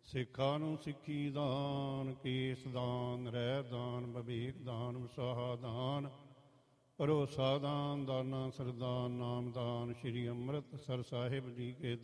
ਸਿੱਖਾਂ ਨੂੰ ਸਿੱਖੀ ਦਾਨ, ਕੇਸ ਦਾਨ, ਰਹਿ ਦਾਨ, ਵਿਵੇਕ ਦਾਨ, ਵਿਸਾਹਾ ਦਾਨ, ਭਰੋਸਾ ਦਾਨ, ਦਾਨਾ ਸਰਦਾਨ, ਨਾਮ ਦਾਨ। ਸ਼੍ਰੀ ਅੰਮ੍ਰਿਤਸਰ ਸਾਹਿਬ ਜੀ ਕੇ